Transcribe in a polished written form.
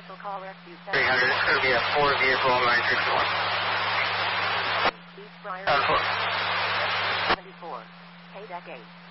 Commercial call rescue 300, it's going to be a 4-vehicle 961. East Briar 74. K-Deck 8.